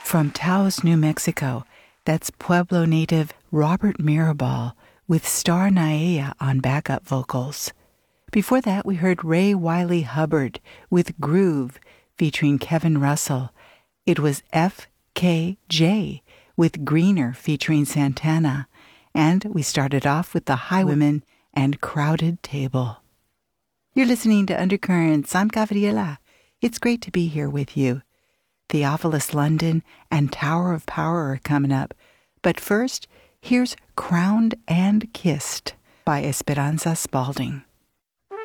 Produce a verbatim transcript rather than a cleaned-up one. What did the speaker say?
From Taos, New Mexico, that's Pueblo native Robert Mirabal with Star Naea on backup vocals. Before that, we heard Ray Wiley Hubbard with Groove featuring Kevin Russell. It was F K J with Greener featuring Santana. And we started off with the Highwomen and Crowded Table. You're listening to Undercurrents. I'm Gabriela. It's great to be here with you. Theophilus London and Tower of Power are coming up. But first, here's Crowned and Kissed by Esperanza Spalding.